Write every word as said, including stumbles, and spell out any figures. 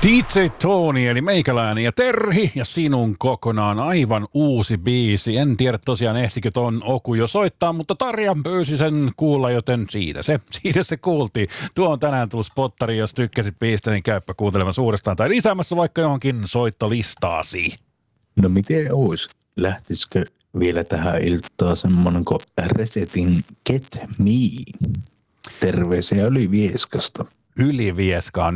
D J Tony eli meikäläinen ja Terhi ja sinun kokonaan aivan uusi biisi. En tiedä tosiaan ehtikö ton Oku jo soittaa, mutta Tarja pyysi sen kuulla, joten siitä se, siitä se kuultiin. Tuo on tänään tullut spottari, jos tykkäsit biistä, niin käyppä kuuntelemassa uudestaan tai lisäämässä vaikka johonkin soittolistaasi. No miten ois? Lähtisikö vielä tähän iltaan semmonen kuin Resetin Get Me? Terveisiä Ylivieskasta. Ylivieskaan.